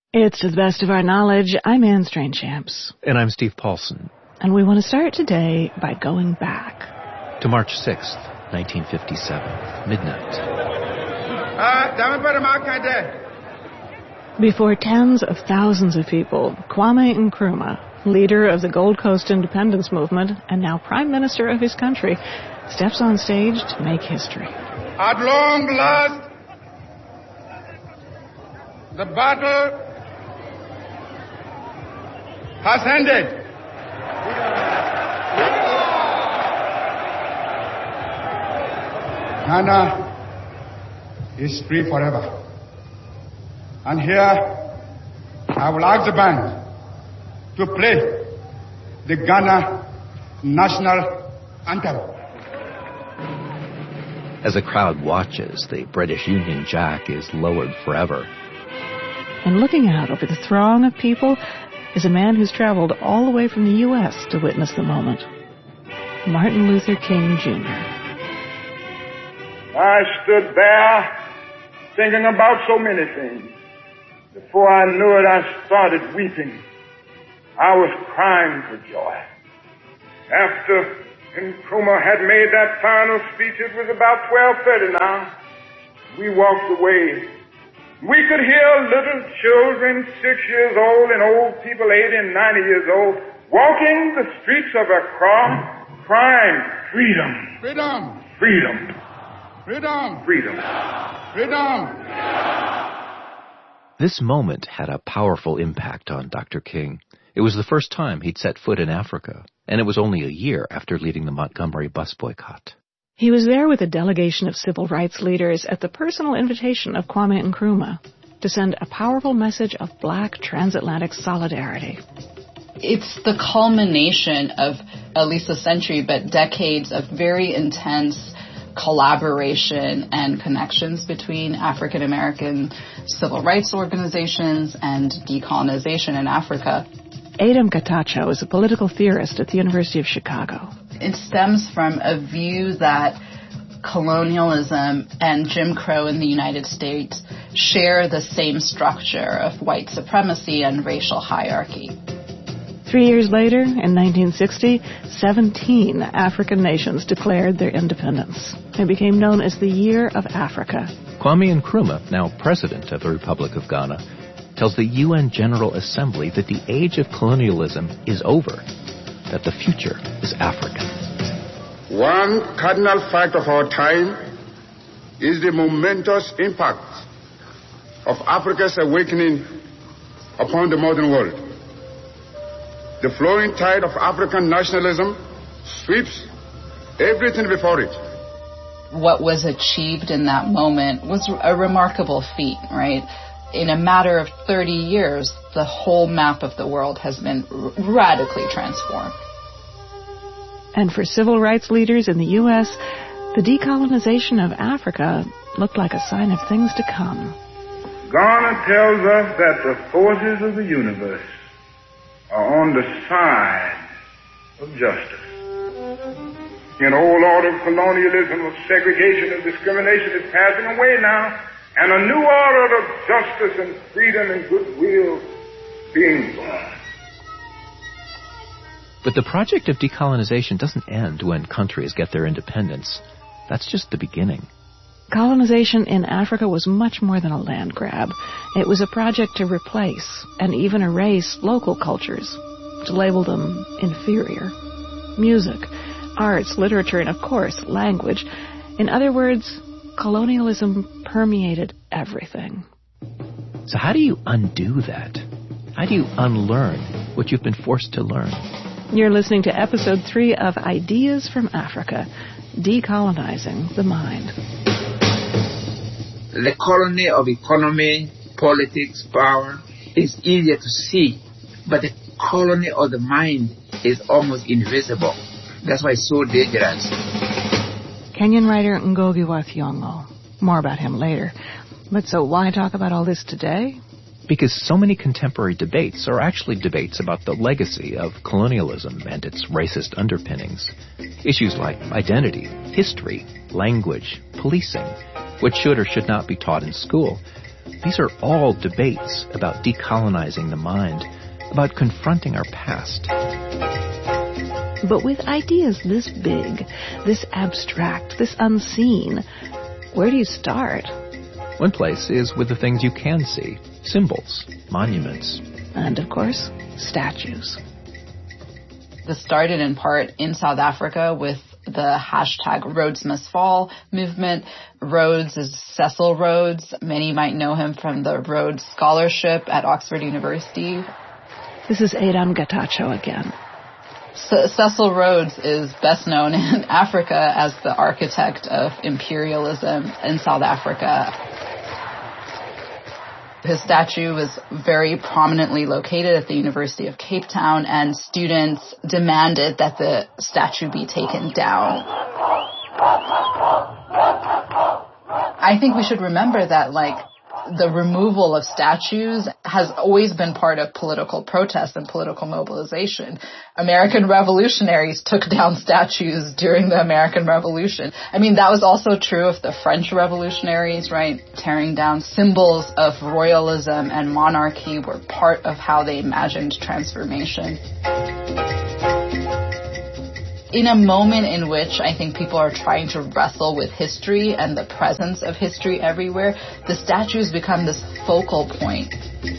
It's to the best of our knowledge. I'm Anne Strange-Champs. And I'm Steve Paulson. And we want to start today by going back to March 6th, 1957, midnight. Before tens of thousands of people, Kwame Nkrumah, leader of the Gold Coast independence movement and now Prime Minister of his country, steps on stage to make history. At long last, the battle has ended. Ghana is free forever. And here, I will ask the band to play the Ghana national anthem. As the crowd watches, the British Union Jack is lowered forever. And looking out over the throng of people is a man who's traveled all the way from the U.S. to witness the moment. Martin Luther King, Jr. I stood there thinking about so many things. Before I knew it, I started weeping. I was crying for joy. After Nkrumah had made that final speech, it was about 12:30 now. We walked away. We could hear little children 6 years old and old people 80 and 90 years old walking the streets of Accra crying, freedom, freedom, freedom, freedom, freedom, freedom. This moment had a powerful impact on Dr. King. It was the first time he'd set foot in Africa, and it was only a year after leading the Montgomery bus boycott. He was there with a delegation of civil rights leaders at the personal invitation of Kwame Nkrumah to send a powerful message of black transatlantic solidarity. It's the culmination of at least a century, but decades of very intense collaboration and connections between African American civil rights organizations and decolonization in Africa. Adam Gatacho is a political theorist at the University of Chicago. It stems from a view that colonialism and Jim Crow in the United States share the same structure of white supremacy and racial hierarchy. 3 years later, in 1960, 17 African nations declared their independence. It became known as the Year of Africa. Kwame Nkrumah, now president of the Republic of Ghana, tells the UN General Assembly that the age of colonialism is over, that the future is African. One cardinal fact of our time is the momentous impact of Africa's awakening upon the modern world. The flowing tide of African nationalism sweeps everything before it. What was achieved in that moment was a remarkable feat, right? In a matter of 30 years, the whole map of the world has been radically transformed. And for civil rights leaders in the U.S., the decolonization of Africa looked like a sign of things to come. Ghana tells us that the forces of the universe are on the side of justice. An old order of colonialism, of segregation, of discrimination is passing away now, and a new order of justice and freedom and goodwill being born. But the project of decolonization doesn't end when countries get their independence. That's just the beginning. Colonization in Africa was much more than a land grab. It was a project to replace and even erase local cultures, to label them inferior. Music, arts, literature, and of course, language. In other words, colonialism permeated everything. So how do you undo that? How do you unlearn what you've been forced to learn? You're listening to Episode 3 of Ideas from Africa, Decolonizing the Mind. The colony of economy, politics, power is easier to see, but the colony of the mind is almost invisible. That's why it's so dangerous. Kenyan writer Ngugi wa Thiong'o. More about him later. But so why talk about all this today? Because so many contemporary debates are actually debates about the legacy of colonialism and its racist underpinnings. Issues like identity, history, language, policing, what should or should not be taught in school, These are all debates about decolonizing the mind, about confronting our past. But with ideas this big, this abstract, this unseen, where do you start? One place is with the things you can see, symbols, monuments. And, of course, statues. This started in part in South Africa with the hashtag Rhodes Must Fall movement. Rhodes is Cecil Rhodes. Many might know him from the Rhodes Scholarship at Oxford University. This is Adam Getachew again. Cecil Rhodes is best known in Africa as the architect of imperialism in South Africa. His statue was very prominently located at the University of Cape Town, and students demanded that the statue be taken down. I think we should remember that, the removal of statues has always been part of political protest and political mobilization. American revolutionaries took down statues during the American Revolution. I mean, that was also true of the French revolutionaries, right? Tearing down symbols of royalism and monarchy were part of how they imagined transformation. In a moment in which I think people are trying to wrestle with history and the presence of history everywhere, the statues become this focal point.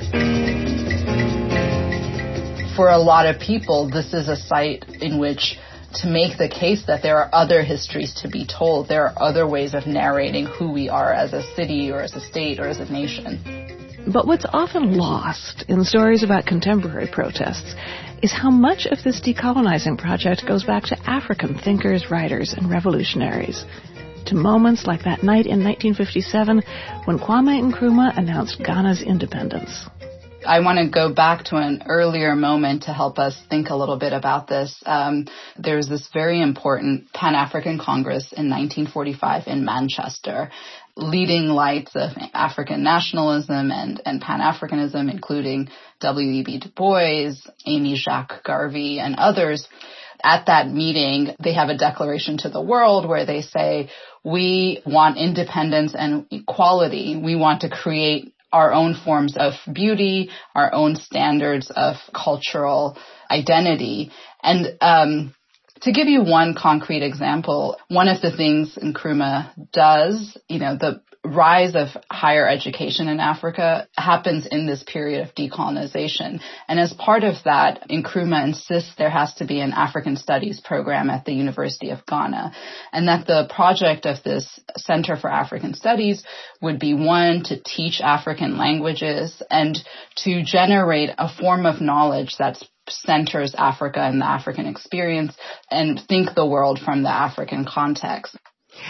For a lot of people, this is a site in which to make the case that there are other histories to be told. There are other ways of narrating who we are as a city or as a state or as a nation. But what's often lost in stories about contemporary protests is how much of this decolonizing project goes back to African thinkers, writers, and revolutionaries, to moments like that night in 1957 when Kwame Nkrumah announced Ghana's independence. I want to go back to an earlier moment to help us think a little bit about this. There was this very important Pan-African Congress in 1945 in Manchester. Leading lights of African nationalism and Pan-Africanism, including W.E.B. Du Bois, Amy Jacques Garvey, and others. At that meeting, they have a declaration to the world where they say, we want independence and equality. We want to create our own forms of beauty, our own standards of cultural identity. And to give you one concrete example, one of the things Nkrumah does, the rise of higher education in Africa happens in this period of decolonization. And as part of that, Nkrumah insists there has to be an African Studies program at the University of Ghana, and that the project of this Center for African Studies would be, one, to teach African languages and to generate a form of knowledge that centers Africa and the African experience and think the world from the African context.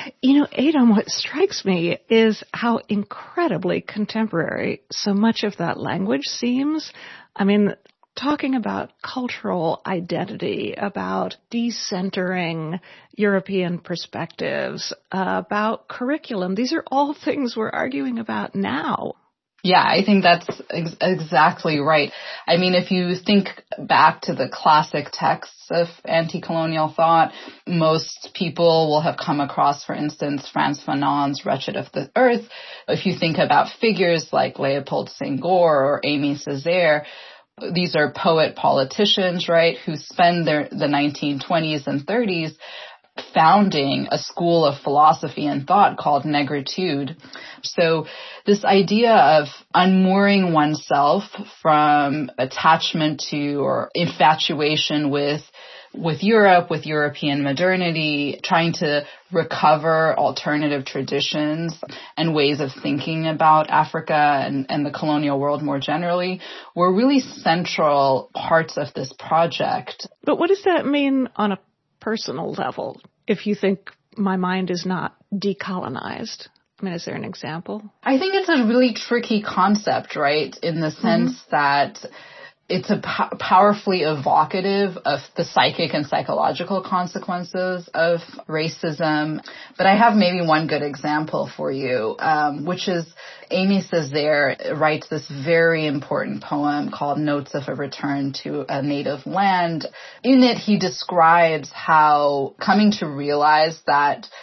Adam, what strikes me is how incredibly contemporary so much of that language seems. I mean, talking about cultural identity, about decentering European perspectives, about curriculum, these are all things we're arguing about now. Yeah, I think that's exactly right. I mean, if you think back to the classic texts of anti-colonial thought, most people will have come across, for instance, Frantz Fanon's Wretched of the Earth. If you think about figures like Leopold Senghor or Aimé Césaire, these are poet-politicians, right, who spend the 1920s and 30s founding a school of philosophy and thought called negritude. So this idea of unmooring oneself from attachment to or infatuation with Europe, with European modernity, trying to recover alternative traditions and ways of thinking about Africa and the colonial world more generally were really central parts of this project. But what does that mean on a personal level, if you think my mind is not decolonized? I mean, is there an example? I think it's a really tricky concept, right, in the sense that it's a powerfully evocative of the psychic and psychological consequences of racism. But I have maybe one good example for you, which is Aimé Césaire writes this very important poem called Notes of a Return to a Native Land. In it, he describes how coming to realize that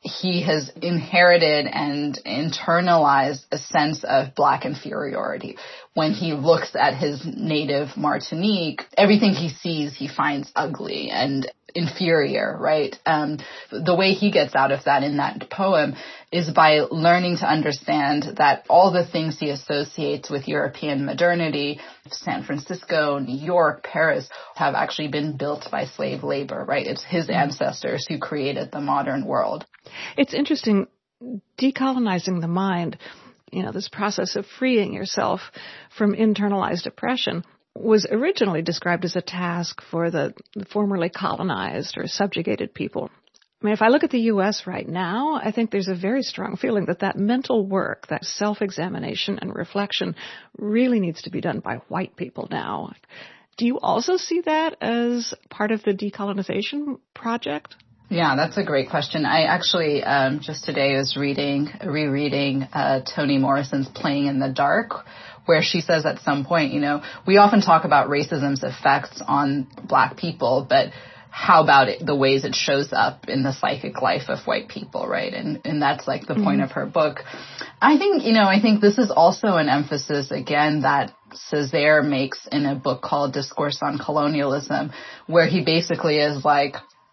he has inherited and internalized a sense of Black inferiority. When he looks at his native Martinique, everything he sees he finds ugly and inferior, right? The way he gets out of that in that poem is by learning to understand that all the things he associates with European modernity, San Francisco, New York, Paris, have actually been built by slave labor, right? It's his ancestors who created the modern world. It's interesting, decolonizing the mind, this process of freeing yourself from internalized oppression was originally described as a task for the formerly colonized or subjugated people. I mean, if I look at the U.S. right now, I think there's a very strong feeling that mental work, that self-examination and reflection really needs to be done by white people now. Do you also see that as part of the decolonization project? Yeah, that's a great question. I actually just today was rereading Toni Morrison's Playing in the Dark, where she says at some point, we often talk about racism's effects on Black people, but how about the ways it shows up in the psychic life of white people, right? And that's like the point of her book. I think this is also an emphasis, again, that Césaire makes in a book called Discourse on Colonialism, where he basically is like,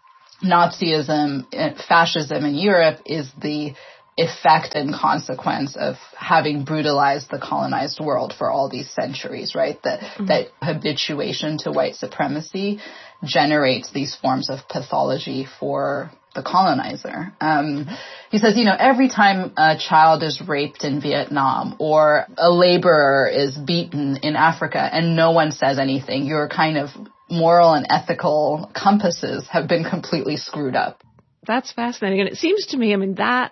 Nazism, fascism in Europe is the effect and consequence of having brutalized the colonized world for all these centuries, right? That habituation to white supremacy generates these forms of pathology for the colonizer. He says, every time a child is raped in Vietnam or a laborer is beaten in Africa and no one says anything, your kind of moral and ethical compasses have been completely screwed up. That's fascinating. And it seems to me,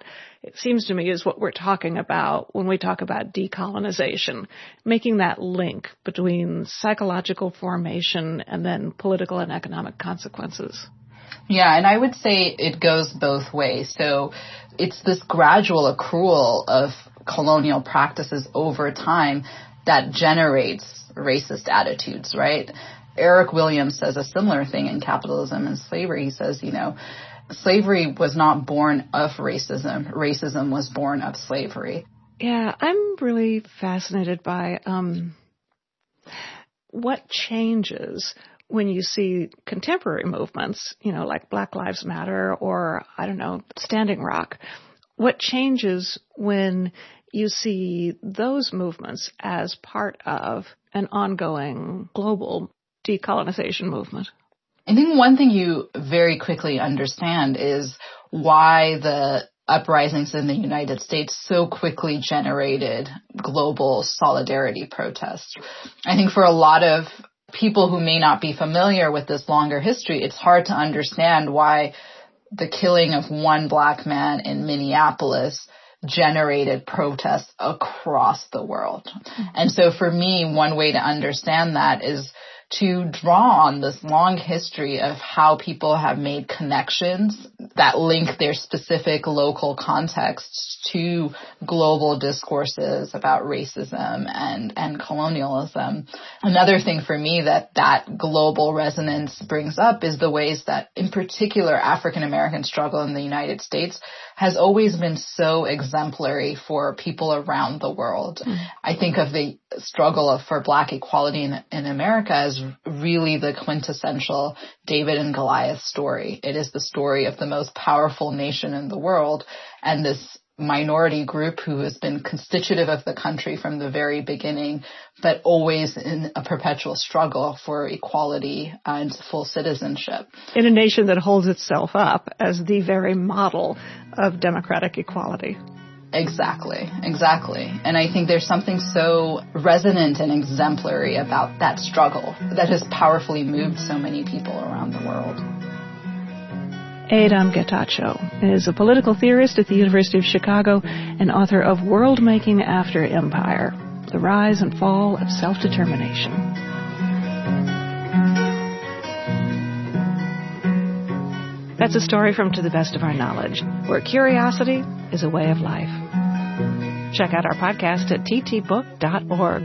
is what we're talking about when we talk about decolonization, making that link between psychological formation and then political and economic consequences. Yeah, and I would say it goes both ways. So it's this gradual accrual of colonial practices over time that generates racist attitudes, right? Eric Williams says a similar thing in Capitalism and Slavery. He says, slavery was not born of racism. Racism was born of slavery. Yeah, I'm really fascinated by what changes when you see contemporary movements, like Black Lives Matter or, Standing Rock. What changes when you see those movements as part of an ongoing global decolonization movement? I think one thing you very quickly understand is why the uprisings in the United States so quickly generated global solidarity protests. I think for a lot of people who may not be familiar with this longer history, it's hard to understand why the killing of one Black man in Minneapolis generated protests across the world. And so for me, one way to understand that is to draw on this long history of how people have made connections that link their specific local contexts to global discourses about racism and colonialism. Another thing for me that global resonance brings up is the ways that, in particular, African American struggle in the United States has always been so exemplary for people around the world. I think of the struggle for Black equality in America as really the quintessential David and Goliath story. It is the story of the most powerful nation in the world and this minority group who has been constitutive of the country from the very beginning, but always in a perpetual struggle for equality and full citizenship. In a nation that holds itself up as the very model of democratic equality. Exactly. And I think there's something so resonant and exemplary about that struggle that has powerfully moved so many people around the world. Adom Getachew is a political theorist at the University of Chicago and author of World Making After Empire, The Rise and Fall of Self-Determination. That's a story from To the Best of Our Knowledge, where curiosity is a way of life. Check out our podcast at ttbook.org.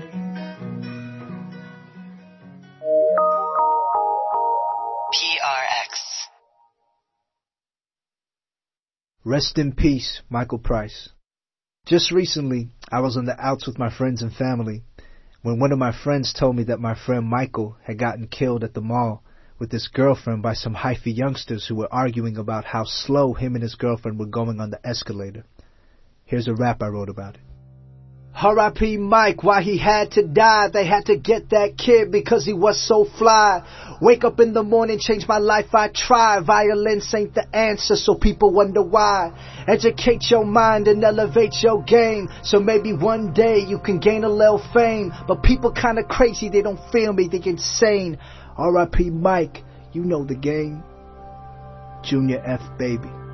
PRX. Rest in peace, Michael Price. Just recently, I was on the outs with my friends and family when one of my friends told me that my friend Michael had gotten killed at the mall with his girlfriend by some hyphy youngsters who were arguing about how slow him and his girlfriend were going on the escalator. Here's a rap I wrote about it. R.I.P. Mike, why he had to die. They had to get that kid because he was so fly. Wake up in the morning, change my life, I try. Violence ain't the answer, so people wonder why. Educate your mind and elevate your game, so maybe one day you can gain a little fame. But people kinda crazy, they don't feel me, they insane. R.I.P. Mike, you know the game. Junior F. Baby.